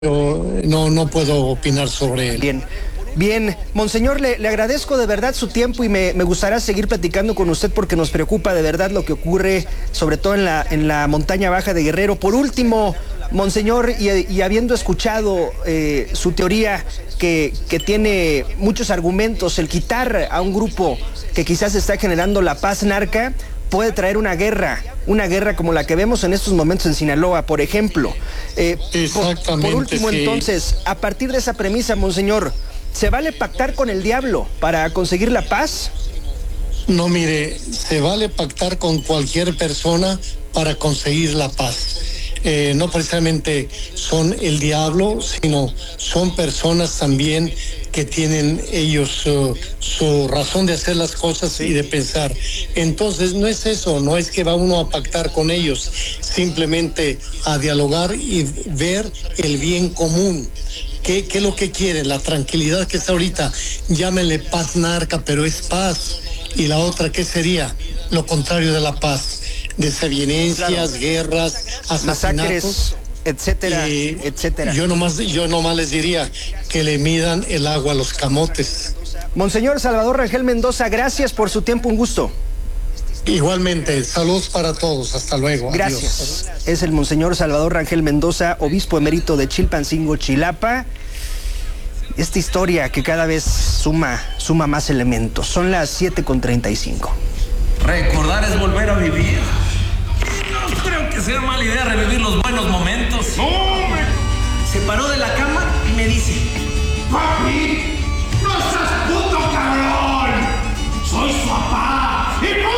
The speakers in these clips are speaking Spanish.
Yo no puedo opinar sobre él. Bien. Bien, monseñor, le agradezco de verdad su tiempo y me gustaría seguir platicando con usted porque nos preocupa de verdad lo que ocurre, sobre todo en la montaña baja de Guerrero. Por último, monseñor, y habiendo escuchado su teoría que tiene muchos argumentos, el quitar a un grupo que quizás está generando la paz narca puede traer una guerra como la que vemos en estos momentos en Sinaloa, por ejemplo. Exactamente. Por último, sí. Entonces, a partir de esa premisa, monseñor, ¿se vale pactar con el diablo para conseguir la paz? No, mire, se vale pactar con cualquier persona para conseguir la paz. No precisamente son el diablo, sino son personas también que tienen ellos su razón de hacer las cosas y de pensar. Entonces no es eso, no es que va uno a pactar con ellos, simplemente a dialogar y ver el bien común. ¿Qué es lo que quieren? La tranquilidad que está ahorita, llámenle paz narca, pero es paz. Y la otra, ¿qué sería? Lo contrario de la paz. Desavenencias, claro. Guerras, asesinatos, masacres, etcétera, etcétera. Yo nomás les diría que le midan el agua a los camotes. Monseñor Salvador Rangel Mendoza, gracias por su tiempo, un gusto. Igualmente, saludos para todos, hasta luego. Gracias. Adiós. Es el monseñor Salvador Rangel Mendoza, obispo emérito de Chilpancingo, Chilapa. Esta historia que cada vez suma más elementos. Son las 7:35. Recordar es volver a vivir. No creo que sea mala idea revivir los buenos momentos. No, hombre. Se paró de la cama y me dice: ¡Papi! ¡No seas puto cabrón! ¡Soy su papá! ¡Y punto!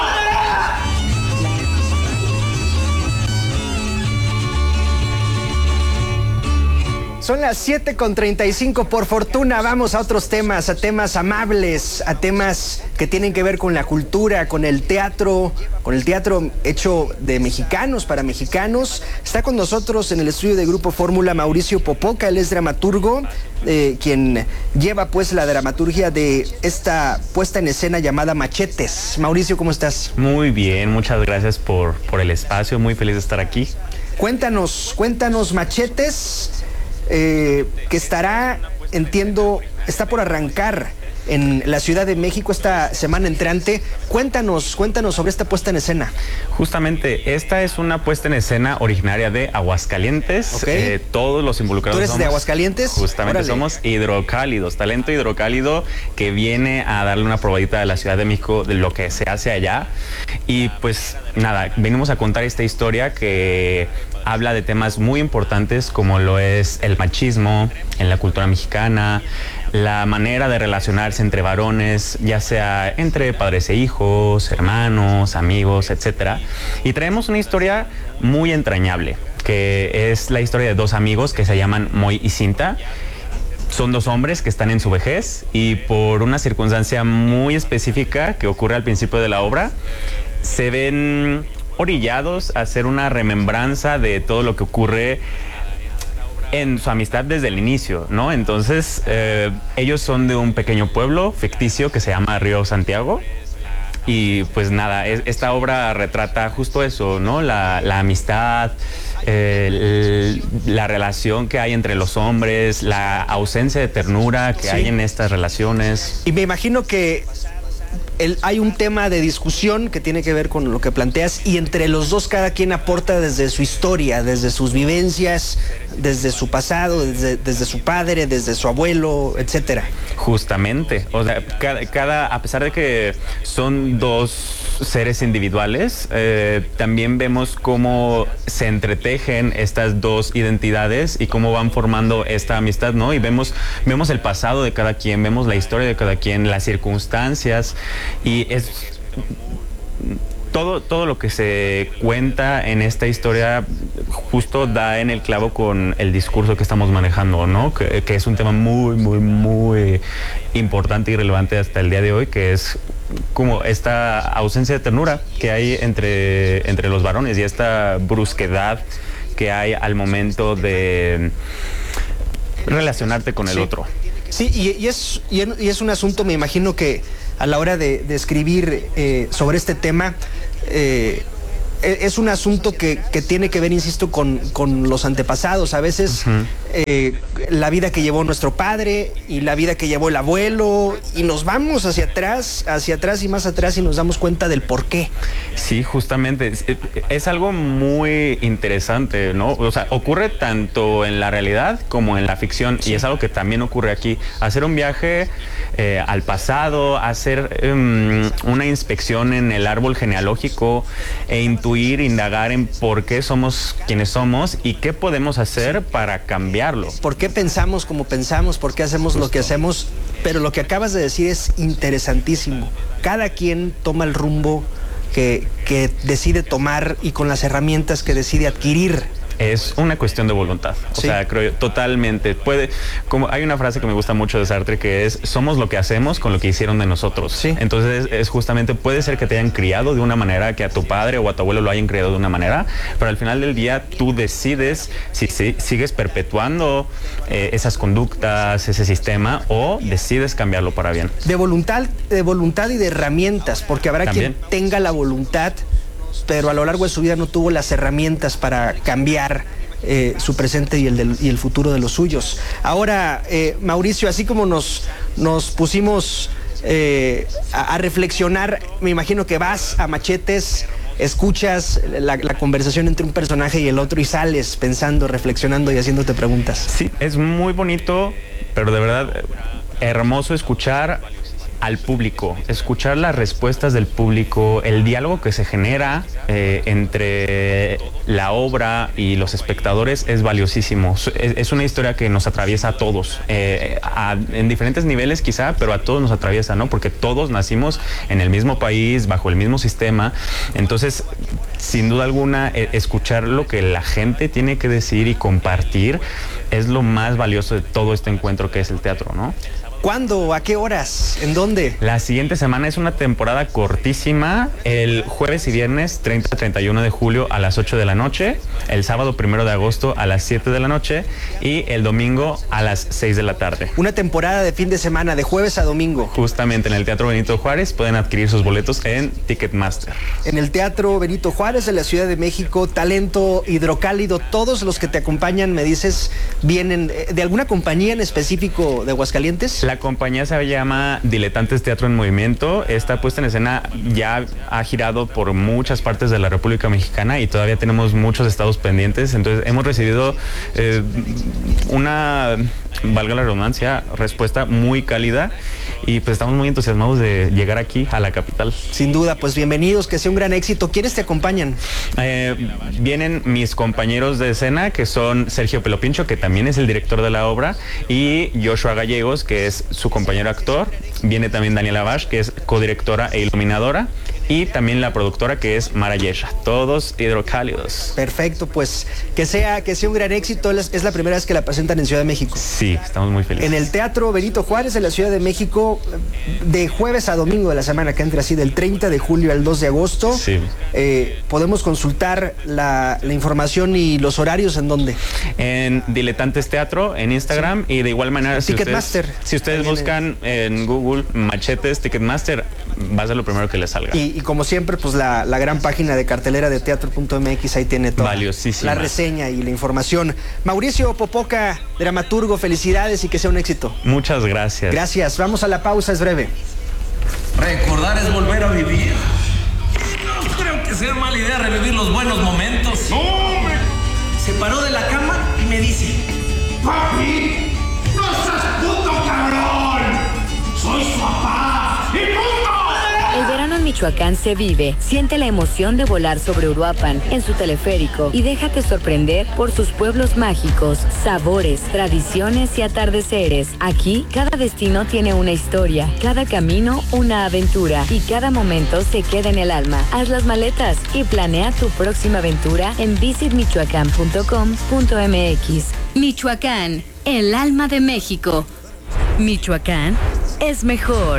Son las 7:35, por fortuna vamos a otros temas, a temas amables, a temas que tienen que ver con la cultura, con el teatro hecho de mexicanos para mexicanos. Está con nosotros en el estudio de Grupo Fórmula Mauricio Popoca, él es dramaturgo, quien lleva pues la dramaturgia de esta puesta en escena llamada Machetes. Mauricio, ¿cómo estás? Muy bien, muchas gracias por el espacio, muy feliz de estar aquí. Cuéntanos, Machetes. Que estará, entiendo, está por arrancar en la Ciudad de México esta semana entrante. Cuéntanos sobre esta puesta en escena. Justamente, esta es una puesta en escena originaria de Aguascalientes. Okay. Todos los involucrados. ¿Tú eres de Aguascalientes? Justamente. Órale. Somos hidrocálidos, talento hidrocálido que viene a darle una probadita a la Ciudad de México de lo que se hace allá. Y pues nada, venimos a contar esta historia que habla de temas muy importantes como lo es el machismo en la cultura mexicana, la manera de relacionarse entre varones, ya sea entre padres e hijos, hermanos, amigos, etcétera. Y traemos una historia muy entrañable, que es la historia de dos amigos que se llaman Moy y Cinta. Son dos hombres que están en su vejez y por una circunstancia muy específica que ocurre al principio de la obra, se ven orillados a hacer una remembranza de todo lo que ocurre en su amistad desde el inicio, ¿no? Entonces, ellos son de un pequeño pueblo ficticio que se llama Río Santiago. Y pues nada, esta obra retrata justo eso, ¿no? La amistad, la relación que hay entre los hombres, la ausencia de ternura que hay en estas relaciones. Y me imagino que hay un tema de discusión que tiene que ver con lo que planteas y entre los dos cada quien aporta desde su historia, desde sus vivencias, desde su pasado, desde su padre, desde su abuelo, etcétera. Justamente, o sea, a pesar de que son dos seres individuales, también vemos cómo se entretejen estas dos identidades y cómo van formando esta amistad, ¿no? Y vemos el pasado de cada quien, vemos la historia de cada quien, las circunstancias, y es todo lo que se cuenta en esta historia justo da en el clavo con el discurso que estamos manejando, ¿no? Que es un tema muy, muy, muy importante y relevante hasta el día de hoy, que es como esta ausencia de ternura que hay entre los varones y esta brusquedad que hay al momento de relacionarte con el otro. Sí, y es un asunto, me imagino que a la hora de escribir sobre este tema, es un asunto que tiene que ver, insisto, con los antepasados. A veces la vida que llevó nuestro padre y la vida que llevó el abuelo, y nos vamos hacia atrás y más atrás y nos damos cuenta del por qué. Sí, justamente. Es algo muy interesante, ¿no? O sea, ocurre tanto en la realidad como en la ficción, sí. Y es algo que también ocurre aquí. Hacer un viaje al pasado, hacer una inspección en el árbol genealógico e intuir, indagar en por qué somos quienes somos y qué podemos hacer para cambiarlo. ¿Por qué pensamos como pensamos? ¿Por qué hacemos lo que hacemos? Pero lo que acabas de decir es interesantísimo. Cada quien toma el rumbo que decide tomar y con las herramientas que decide adquirir. Es una cuestión de voluntad. O sea, creo totalmente. Como hay una frase que me gusta mucho de Sartre que es: somos lo que hacemos con lo que hicieron de nosotros. Sí. Entonces es justamente, puede ser que te hayan criado de una manera, que a tu padre o a tu abuelo lo hayan criado de una manera, pero al final del día tú decides si sigues perpetuando esas conductas, ese sistema, o decides cambiarlo para bien. De voluntad y de herramientas, porque habrá también quien tenga la voluntad, pero a lo largo de su vida no tuvo las herramientas para cambiar su presente y el futuro de los suyos. Ahora, Mauricio, así como nos pusimos a reflexionar, me imagino que vas a Machetes, escuchas la conversación entre un personaje y el otro y sales pensando, reflexionando y haciéndote preguntas. Sí, es muy bonito, pero de verdad hermoso escuchar al público, escuchar las respuestas del público, el diálogo que se genera entre la obra y los espectadores es valiosísimo. Es una historia que nos atraviesa a todos, en diferentes niveles quizá, pero a todos nos atraviesa, ¿no? Porque todos nacimos en el mismo país, bajo el mismo sistema. Entonces, sin duda alguna, escuchar lo que la gente tiene que decir y compartir es lo más valioso de todo este encuentro que es el teatro, ¿no? ¿Cuándo? ¿A qué horas? ¿En dónde? La siguiente semana es una temporada cortísima, el jueves y viernes 30-31 de julio a las 8 de la noche, el sábado 1 de agosto a las 7 de la noche y el domingo a las 6 de la tarde. Una temporada de fin de semana, de jueves a domingo. Justamente en el Teatro Benito Juárez, pueden adquirir sus boletos en Ticketmaster. En el Teatro Benito Juárez de la Ciudad de México, talento hidrocálido. Todos los que te acompañan, me dices, vienen de alguna compañía en específico de Aguascalientes. La compañía se llama Diletantes Teatro en Movimiento. Esta puesta en escena ya ha girado por muchas partes de la República Mexicana y todavía tenemos muchos estados pendientes. Entonces hemos recibido una, valga la redundancia, respuesta muy cálida y pues estamos muy entusiasmados de llegar aquí a la capital. Sin duda, pues bienvenidos, que sea un gran éxito. ¿Quiénes te acompañan? Vienen mis compañeros de escena, que son Sergio Pelopincho, que también es el director de la obra, y Joshua Gallegos, que es su compañero actor. Viene también Daniela Bash, que es codirectora e iluminadora, y también la productora, que es Mara Yesha. Todos hidrocálidos. Perfecto, pues que sea un gran éxito. Es la primera vez que la presentan en Ciudad de México. Sí, estamos muy felices. En el Teatro Benito Juárez de la Ciudad de México, de jueves a domingo de la semana que entra, así del 30 de julio al 2 de agosto. Sí. Podemos consultar la información y los horarios, ¿en dónde? En Diletantes Teatro, en Instagram, sí. Y de igual manera, Ticketmaster. Si ustedes buscan en Google Machetes Ticketmaster, va a ser lo primero que les salga. Y como siempre, pues la gran página de cartelera de teatro.mx, ahí tiene toda la reseña y la información. Mauricio Popoca, dramaturgo, felicidades y que sea un éxito. Muchas gracias. Gracias. Vamos a la pausa, es breve. Recordar es volver a vivir. No creo que sea mala idea revivir los buenos momentos. ¡No, hombre! Se paró de la cama y me dice: ¡Papi! ¡No seas puto cabrón! ¡Soy su papá! ¡Y punto! El verano en Michoacán se vive. Siente la emoción de volar sobre Uruapan en su teleférico y déjate sorprender por sus pueblos mágicos, sabores, tradiciones y atardeceres. Aquí, cada destino tiene una historia, cada camino una aventura y cada momento se queda en el alma. Haz las maletas y planea tu próxima aventura en visitmichoacán.com.mx. Michoacán, el alma de México. Michoacán es mejor.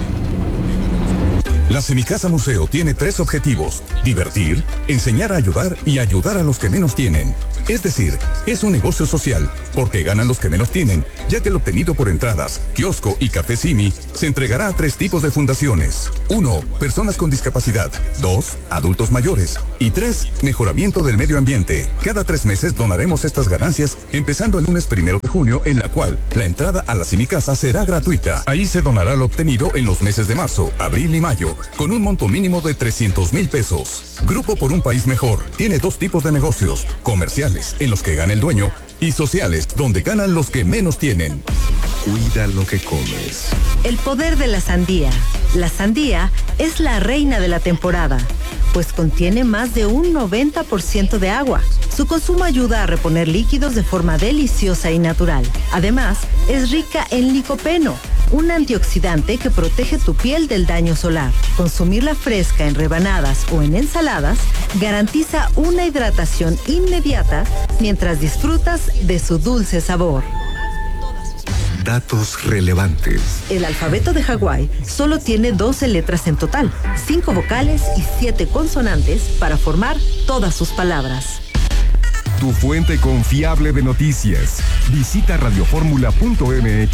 La Semicasa Museo tiene 3 objetivos: divertir, enseñar a ayudar y ayudar a los que menos tienen. Es decir, es un negocio social, porque ganan los que menos tienen, ya que el obtenido por entradas, kiosco y café Simi se entregará a 3 tipos de fundaciones. 1. Personas con discapacidad. 2. Adultos mayores. Y 3. Mejoramiento del medio ambiente. Cada 3 meses donaremos estas ganancias, empezando el lunes 1 de junio, en la cual la entrada a la Simi Casa será gratuita. Ahí se donará lo obtenido en los meses de marzo, abril y mayo, con un monto mínimo de 300,000 pesos. Grupo por un país mejor tiene 2 tipos de negocios: comerciales, en los que gana el dueño, y sociales, donde ganan los que menos tienen. Cuida lo que comes. El poder de la sandía. La sandía es la reina de la temporada, pues contiene más de un 90% de agua. Su consumo ayuda a reponer líquidos de forma deliciosa y natural. Además, es rica en licopeno, un antioxidante que protege tu piel del daño solar. Consumirla fresca en rebanadas o en ensaladas garantiza una hidratación inmediata mientras disfrutas de su dulce sabor. Datos relevantes. El alfabeto de Hawái solo tiene 12 letras en total, 5 vocales y 7 consonantes para formar todas sus palabras. Tu fuente confiable de noticias. Visita radioformula.mx.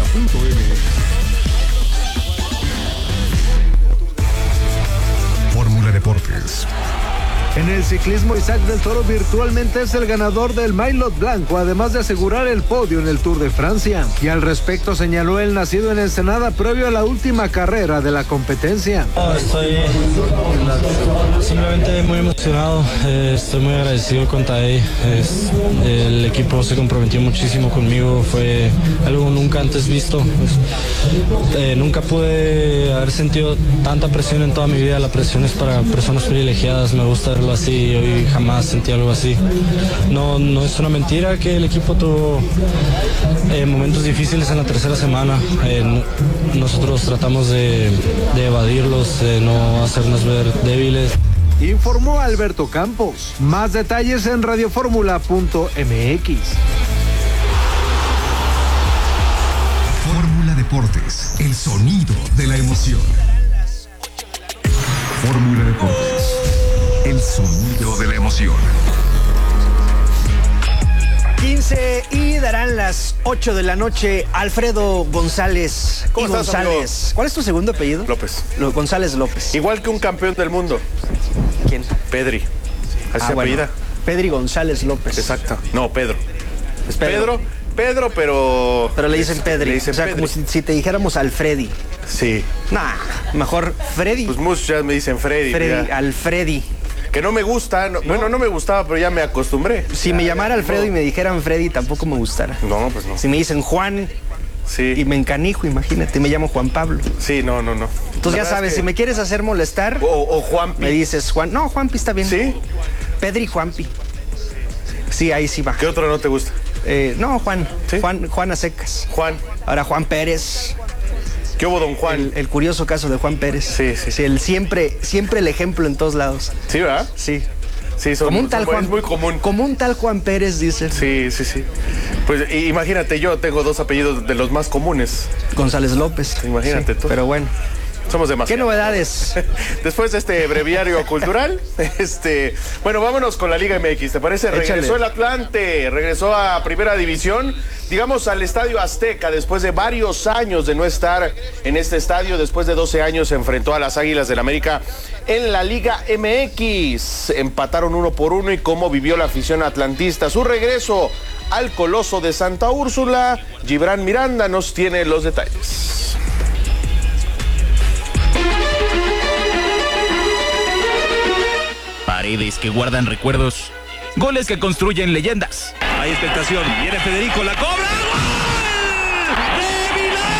Fórmula Deportes. En el ciclismo, Isaac del Toro virtualmente es el ganador del Maillot Blanco, además de asegurar el podio en el Tour de Francia. Y al respecto señaló el nacido en Ensenada previo a la última carrera de la competencia. Estoy simplemente muy emocionado, estoy muy agradecido con Tadej. El equipo se comprometió muchísimo conmigo, fue algo nunca antes visto. Nunca pude haber sentido tanta presión en toda mi vida. La presión es para personas privilegiadas, me gusta verlo así, hoy jamás sentí algo así. No es una mentira que el equipo tuvo momentos difíciles en la tercera semana. Nosotros tratamos de evadirlos, de no hacernos ver débiles. Informó Alberto Campos. Más detalles en radioformula.mx. Fórmula Deportes, el sonido de la emoción. Fórmula Deportes, el sonido de la emoción. 15 y darán las 8 de la noche. Alfredo González. ¿Cómo estás, González. amigo? ¿Cuál es tu segundo apellido? López. González López. Igual que un campeón del mundo. ¿Quién? Pedri. Así apellida. Pedri González López. Exacto. No, Pedro. Es Pedro, pero... Pero le dicen Pedri. Le dicen o sea, Pedri. como si te dijéramos Alfredi. Sí. Nah, mejor Freddy. Pues muchos ya me dicen Freddy. Alfredi. Que no me gusta. Bueno, no me gustaba, pero ya me acostumbré. Si me llamara Alfredo y me dijeran Freddy, tampoco me gustara. No, pues no. Si me dicen Juan... Sí. Y me encanijo, imagínate, me llamo Juan Pablo. Sí, no. Entonces ya sabes, si me quieres hacer molestar... O Juanpi. Me dices Juan... No, Juanpi está bien. ¿Sí? Pedri Juanpi. Sí, ahí sí va. ¿Qué otro no te gusta? No, Juan. ¿Sí? Juan a secas. Juan. Ahora Juan Pérez. ¿Qué hubo, don Juan? El curioso caso de Juan Pérez. Sí. El siempre el ejemplo en todos lados. ¿Sí, verdad? Sí. Sí, como un tal Juan, es muy común. Como un tal Juan Pérez, dicen. Sí. Pues imagínate, yo tengo 2 apellidos de los más comunes. González López. Imagínate tú. Pero bueno. Somos demasiados. ¿Qué novedades? Después de este breviario cultural, bueno, vámonos con la Liga MX, ¿te parece? Regresó el Atlante, regresó a Primera División, digamos al Estadio Azteca, después de varios años de no estar en este estadio, después de 12 años se enfrentó a las Águilas del América en la Liga MX. Empataron 1-1 y cómo vivió la afición atlantista su regreso al Coloso de Santa Úrsula. Gibran Miranda nos tiene los detalles. Paredes que guardan recuerdos, goles que construyen leyendas. Hay expectación, viene Federico, la cobra. ¡Gol! ¡De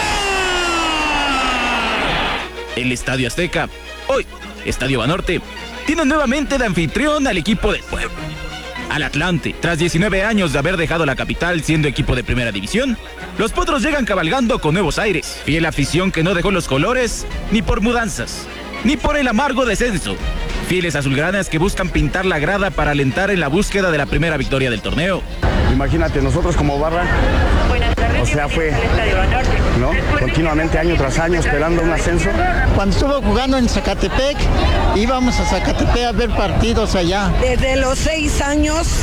Vilar! El Estadio Azteca, hoy Estadio Banorte, tiene nuevamente de anfitrión al equipo del pueblo. Al Atlante, tras 19 años de haber dejado la capital siendo equipo de Primera División, los potros llegan cabalgando con nuevos aires. Fiel afición que no dejó los colores ni por mudanzas, ni por el amargo descenso. Fieles azulgranas que buscan pintar la grada para alentar en la búsqueda de la primera victoria del torneo. Imagínate, nosotros como barra, o sea, fue, ¿no? Continuamente, año tras año, esperando un ascenso. Cuando estuvo jugando en Zacatepec, íbamos a Zacatepec a ver partidos allá. Desde los 6 años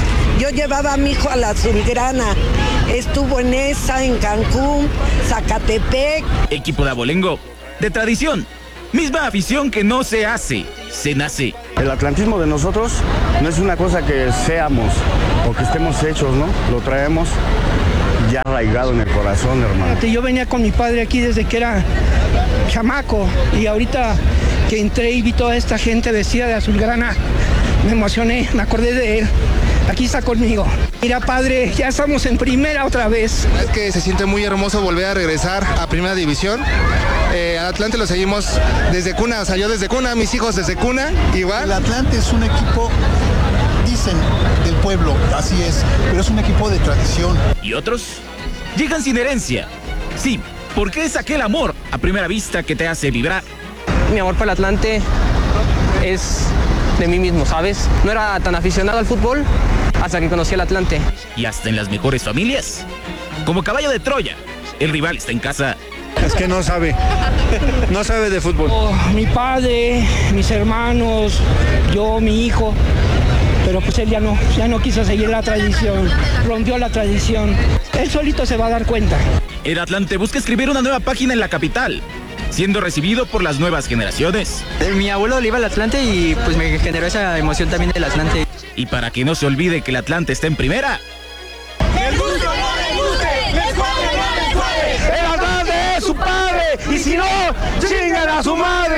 Yo llevaba a mi hijo a la Azulgrana. Estuvo en esa, en Cancún, Zacatepec. Equipo de abolengo, de tradición. Misma afición que no se hace, se nace. El atlantismo de nosotros no es una cosa que seamos o que estemos hechos, ¿no? Lo traemos ya arraigado en el corazón, hermano. Yo venía con mi padre aquí desde que era chamaco y ahorita que entré y vi toda esta gente vestida de azulgrana, me emocioné, me acordé de él. Aquí está conmigo. Mira, padre, ya estamos en primera otra vez. Es que se siente muy hermoso volver a regresar a primera división. Al Atlante lo seguimos desde cuna, o sea, yo desde cuna, mis hijos desde cuna, igual. El Atlante es un equipo, dicen, del pueblo, así es, pero es un equipo de tradición. ¿Y otros? Llegan sin herencia. Sí, porque es aquel amor a primera vista que te hace vibrar. Mi amor por el Atlante es de mí mismo, ¿sabes? No era tan aficionado al fútbol hasta que conocí al Atlante. Y hasta en las mejores familias. Como caballo de Troya, el rival está en casa. Es que no sabe de fútbol. Mi padre, mis hermanos, yo, mi hijo, pero pues él ya no quiso seguir la tradición, rompió la tradición. Él solito se va a dar cuenta. El Atlante busca escribir una nueva página en la capital, siendo recibido por las nuevas generaciones. Mi abuelo le iba al Atlante y pues me generó esa emoción también del Atlante. Y para que no se olvide que el Atlante está en primera. ¡Les guste o no les guste! ¡Les cuadre o no les cuadre! ¡El Atlante es su padre! ¡Y si no, chingan a su madre!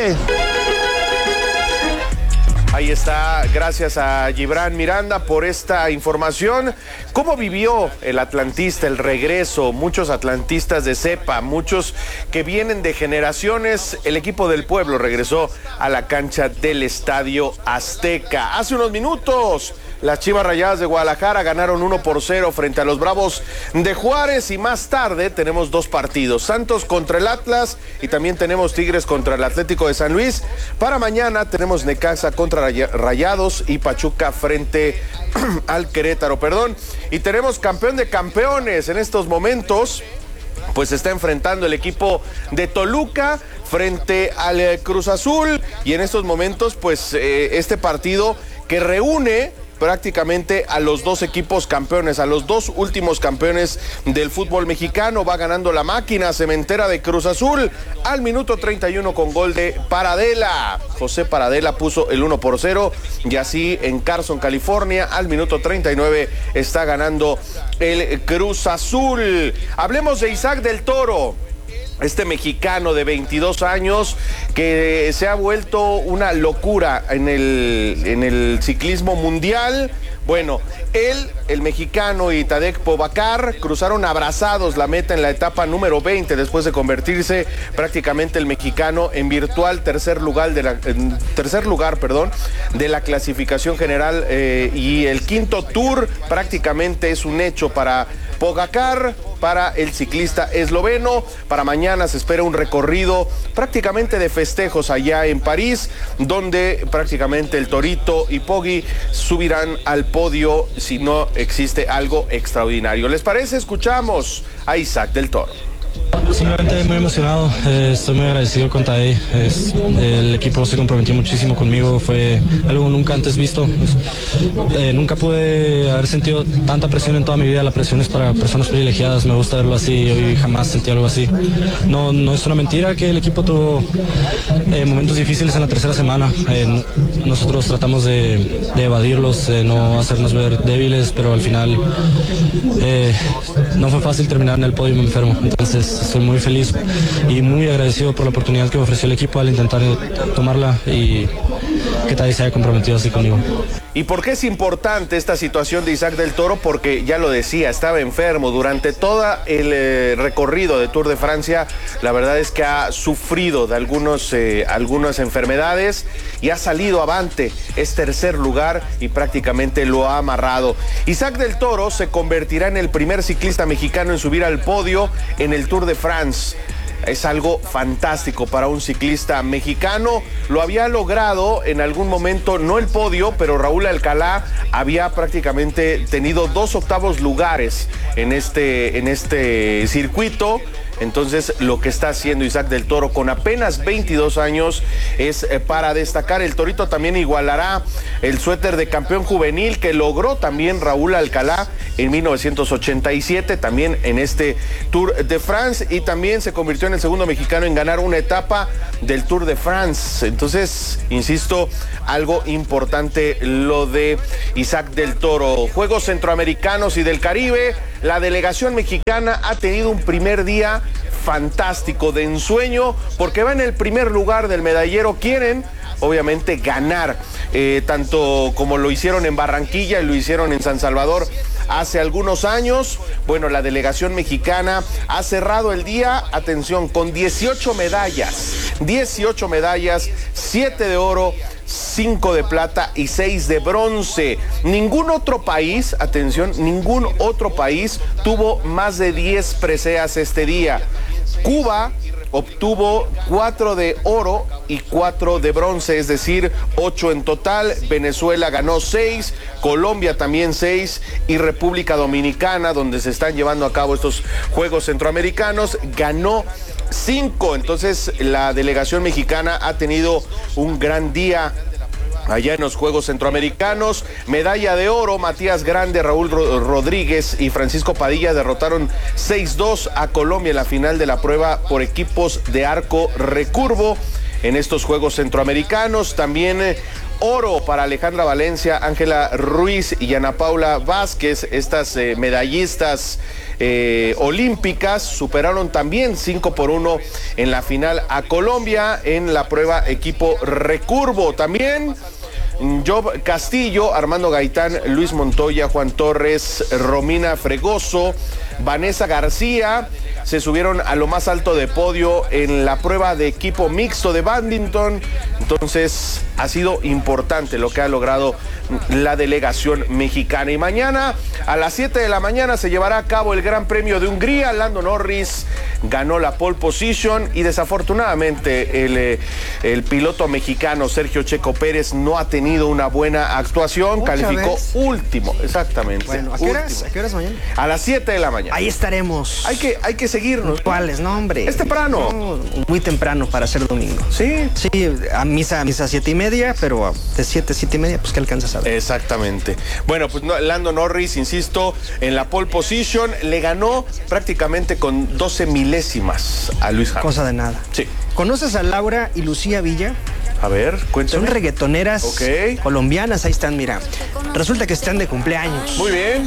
Ahí está, gracias a Gibran Miranda por esta información. ¿Cómo vivió el atlantista el regreso? Muchos atlantistas de cepa, muchos que vienen de generaciones. El equipo del pueblo regresó a la cancha del Estadio Azteca. Hace unos minutos, las Chivas Rayadas de Guadalajara ganaron 1-0 frente a los Bravos de Juárez y más tarde tenemos dos partidos, Santos contra el Atlas y también tenemos Tigres contra el Atlético de San Luis. Para mañana tenemos Necaxa contra Rayados y Pachuca frente al Querétaro, y tenemos campeón de campeones en estos momentos. Pues se está enfrentando el equipo de Toluca frente al Cruz Azul y en estos momentos pues este partido que reúne prácticamente a los dos equipos campeones, a los dos últimos campeones del fútbol mexicano. Va ganando la máquina cementera de Cruz Azul al minuto 31 con gol de Paradela. José Paradela puso el 1-0 y así en Carson, California, al minuto 39 está ganando el Cruz Azul. Hablemos de Isaac del Toro, este mexicano de 22 años que se ha vuelto una locura en el ciclismo mundial. Bueno, él, el mexicano y Tadej Pogačar cruzaron abrazados la meta en la etapa número 20 después de convertirse prácticamente el mexicano en virtual tercer lugar de la clasificación general y el quinto tour prácticamente es un hecho para Pogačar, para el ciclista esloveno. Para mañana se espera un recorrido prácticamente de festejos allá en París, donde prácticamente el Torito y Poggi subirán al podio si no existe algo extraordinario. ¿Les parece? Escuchamos a Isaac del Toro. Simplemente muy emocionado, estoy muy agradecido con Tadej, el equipo se comprometió muchísimo conmigo, fue algo nunca antes visto, nunca pude haber sentido tanta presión en toda mi vida, la presión es para personas privilegiadas, me gusta verlo así, hoy jamás sentí algo así. No es una mentira que el equipo tuvo momentos difíciles en la tercera semana, nosotros tratamos de evadirlos, no hacernos ver débiles, pero al final no fue fácil terminar en el podio, me enfermo, entonces estoy muy feliz y muy agradecido por la oportunidad que me ofreció el equipo al intentar tomarla y que Tadej se haya comprometido así conmigo. ¿Y por qué es importante esta situación de Isaac del Toro? Porque ya lo decía, estaba enfermo durante todo el recorrido de Tour de Francia. La verdad es que ha sufrido de algunas enfermedades y ha salido avante. Es tercer lugar y prácticamente lo ha amarrado. Isaac del Toro se convertirá en el primer ciclista mexicano en subir al podio en el Tour de France. Es algo fantástico para un ciclista mexicano. Lo había logrado en algún momento, no el podio, pero Raúl Alcalá había prácticamente tenido 2 octavos lugares en este circuito. Entonces, lo que está haciendo Isaac del Toro con apenas 22 años es para destacar. El Torito también igualará el suéter de campeón juvenil que logró también Raúl Alcalá en 1987, también en este Tour de France, y también se convirtió en el segundo mexicano en ganar una etapa del Tour de France. Entonces, insisto, algo importante lo de Isaac del Toro. Juegos Centroamericanos y del Caribe, la delegación mexicana ha tenido un primer día fantástico, de ensueño, porque va en el primer lugar del medallero. Quieren obviamente ganar, tanto como lo hicieron en Barranquilla y lo hicieron en San Salvador hace algunos años. Bueno, la delegación mexicana ha cerrado el día, atención, con 18 medallas, 7 de oro, 5 de plata y 6 de bronce. Ningún otro país, atención, ningún otro país tuvo más de 10 preseas este día. Cuba obtuvo 4 de oro y 4 de bronce, es decir, 8 en total. Venezuela ganó 6, Colombia también 6 y República Dominicana, donde se están llevando a cabo estos Juegos Centroamericanos, ganó 5. Entonces, la delegación mexicana ha tenido un gran día allá en los Juegos Centroamericanos. Medalla de oro, Matías Grande, Raúl Rodríguez y Francisco Padilla derrotaron 6-2 a Colombia en la final de la prueba por equipos de arco recurvo en estos Juegos Centroamericanos. También oro para Alejandra Valencia, Ángela Ruiz y Ana Paula Vázquez. Estas medallistas olímpicas superaron también 5-1 en la final a Colombia en la prueba equipo recurvo. También Job Castillo, Armando Gaitán, Luis Montoya, Juan Torres, Romina Fregoso, Vanessa García se subieron a lo más alto de podio en la prueba de equipo mixto de bádminton. Entonces, ha sido importante lo que ha logrado la delegación mexicana. Y mañana a las 7 de la mañana se llevará a cabo el Gran Premio de Hungría. Lando Norris ganó la pole position y desafortunadamente el piloto mexicano Sergio Checo Pérez no ha tenido una buena actuación. Calificó último, exactamente. Bueno, ¿a qué horas mañana? A las 7 de la mañana. Ahí estaremos. Hay que seguirnos. ¿Cuáles? No, hombre. Es temprano. No, muy temprano para ser domingo. Sí. Sí, a misa 7:30, pero de 7:30, pues que alcanzas a ver. Exactamente. Bueno, pues Lando Norris, insisto, en la pole position le ganó prácticamente con 12 milésimas a Luis Hamilton. Cosa de nada. Sí. ¿Conoces a Laura y Lucía Villa? A ver, cuéntame. Son reggaetoneras colombianas, ahí están, mira. Resulta que están de cumpleaños. Muy bien.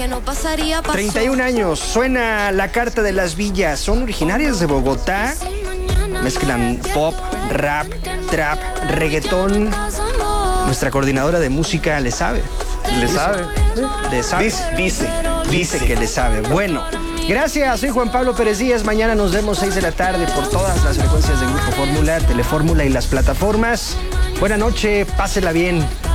31 años, suena La Carta de las Villas. Son originarias de Bogotá. Mezclan pop, rap, trap, reggaetón. Nuestra coordinadora de música le sabe. ¿Le sabe? ¿Le sabe? Dice que le sabe. Bueno, gracias, soy Juan Pablo Pérez Díaz. Mañana nos vemos 6 de la tarde por todas las frecuencias de Grupo Fórmula, Telefórmula y las plataformas. Buena noche, pásela bien.